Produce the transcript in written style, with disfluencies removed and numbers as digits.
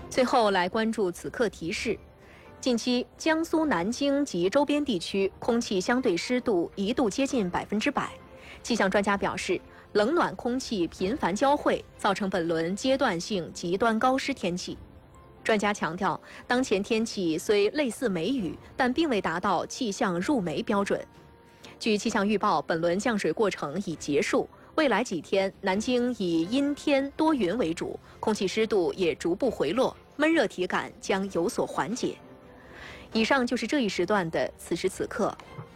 最后来关注此刻提示。近期，江苏南京及周边地区空气相对湿度一度接近100%。气象专家表示，冷暖空气频繁交汇，造成本轮阶段性极端高湿天气。专家强调，当前天气虽类似梅雨，但并未达到气象入梅标准。据气象预报，本轮降水过程已结束，未来几天，南京以阴天多云为主，空气湿度也逐步回落，闷热体感将有所缓解。以上就是这一时段的此时此刻。